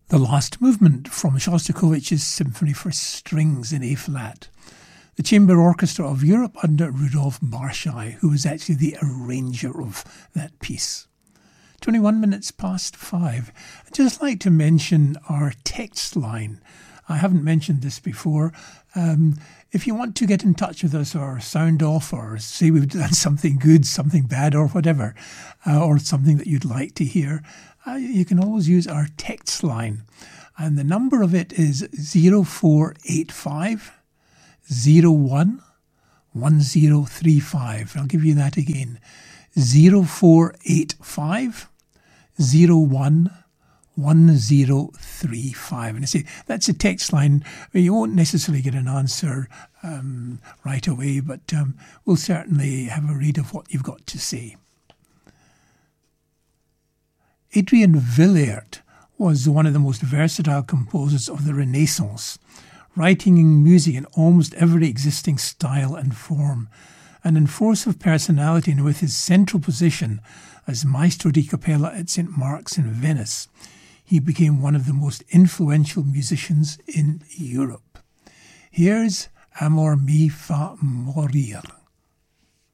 The last movement from Shostakovich's Symphony for Strings in A-flat. The Chamber Orchestra of Europe under Rudolf Barschai, who was actually the arranger of that piece. 21 minutes past 5. I'd just like to mention our text line. I haven't mentioned this before. If you want to get in touch with us or sound off or say we've done something good, something bad or whatever, or something that you'd like to hear, you can always use our text line. And the number of it is 0485 01 1035. I'll give you that again. 0485 01 1035. And I say that's a text line where you won't necessarily get an answer right away, but we'll certainly have a read of what you've got to say. Adrien Willaert was one of the most versatile composers of the Renaissance, writing music in almost every existing style and form. And in force of personality and with his central position as Maestro di Cappella at St. Mark's in Venice, he became one of the most influential musicians in Europe. Here's Amor mi fa morir.